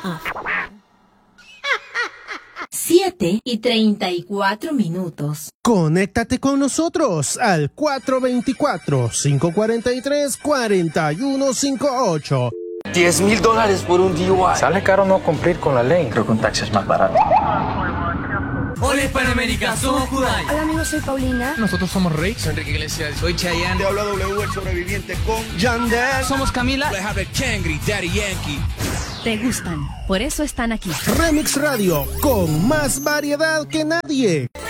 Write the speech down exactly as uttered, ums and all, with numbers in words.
siete y treinta y cuatro minutos. Conéctate con nosotros al cuatro dos cuatro, cinco cuatro tres, cuatro uno cinco ocho. diez mil dólares por un D U I. Sale caro no cumplir con la ley. Creo que un taxi es más barato. Hola Hispanoamérica, somos Kudai. Hola amigos, soy Paulina. Nosotros somos Rick. Soy Enrique Iglesias. Soy Chayanne. Te habla W, el sobreviviente con Yandel. Somos Camila. Les habla Changri, Daddy Yankee. Te gustan, por eso están aquí. Remix Radio, con más variedad que nadie.